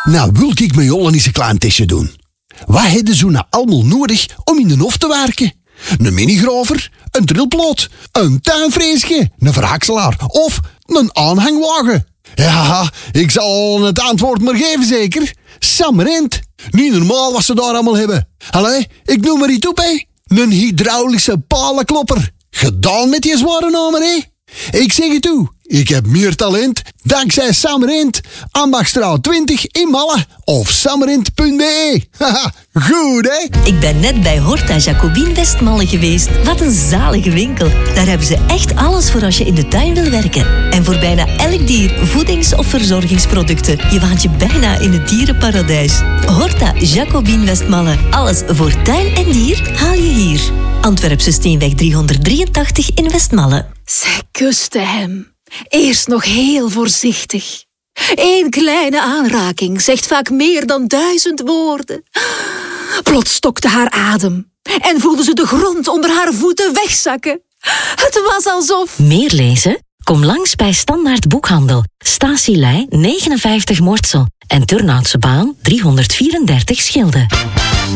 Nou wil ik met Jolle eens een klein testje doen. Wat hebben ze nou allemaal nodig om in de hof te werken? Een minigraver, een drillploot, een tuinfreesje, een verhakselaar of een aanhangwagen. Ja, ik zal het antwoord maar geven zeker. Sam Rent. Niet normaal wat ze daar allemaal hebben. Allee, ik noem maar iets op, hè. Een hydraulische palenklopper. Gedaan met die zware namen, hè. Ik zeg het toe, ik heb meer talent dankzij Sam Rent. Ambachtstraat 20 in Malle of samrent.be. Haha, goed hè? Ik ben net bij Horta Jacobin Westmalle geweest. Wat een zalige winkel. Daar hebben ze echt alles voor als je in de tuin wil werken. En voor bijna elk dier voedings- of verzorgingsproducten. Je waant je bijna in het dierenparadijs. Horta Jacobin Westmalle. Alles voor tuin en dier haal je hier. Antwerpse Steenweg 383 in Westmalle. Zij kuste hem. Eerst nog heel voorzichtig. Eén kleine aanraking zegt vaak meer dan 1000 woorden. Plots stokte haar adem en voelde ze de grond onder haar voeten wegzakken. Het was alsof... Meer lezen? Kom langs bij Standaard Boekhandel. Statielei 59 Mortsel en Turnhoutsebaan 334 Schilde.